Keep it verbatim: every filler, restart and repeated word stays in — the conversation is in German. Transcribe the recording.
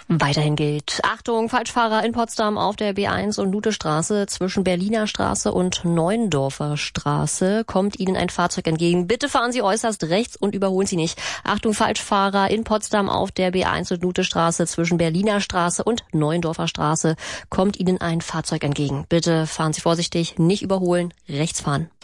Weiterhin gilt: Achtung, Falschfahrer in Potsdam auf der B eins und Lutestraße zwischen Berliner Straße und Neuendorfer Straße kommt Ihnen ein Fahrzeug entgegen. Bitte fahren Sie äußerst rechts und überholen Sie nicht. Achtung, Falschfahrer in Potsdam auf der B eins und Lutestraße zwischen Berliner Straße und Neuendorfer Straße kommt Ihnen ein Fahrzeug entgegen. Bitte fahren Sie vorsichtig, nicht überholen, rechts fahren.